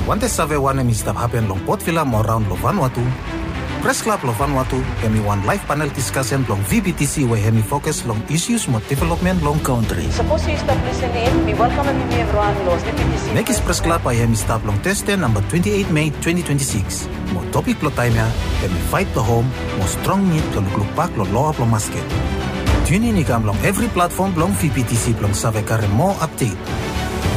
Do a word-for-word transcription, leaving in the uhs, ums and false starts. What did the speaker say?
Wante save wane mi stap happen long Port Vila mo round lo Vanuatu. Press Club lo Vanuatu hemi one live panel discussion long V B T C we hemi focus long issues mo development long country. Suppose you stop listening, we welcome everyone los V B T C. Nekis Press Club ay hemi stap long teste number twenty-eighth May twenty twenty-six. Mo topic lo time ya hemi fight the home mo strong need lo lukpak lo law lo masket. Tune in ikam long every platform long V B T C long save kare mo update.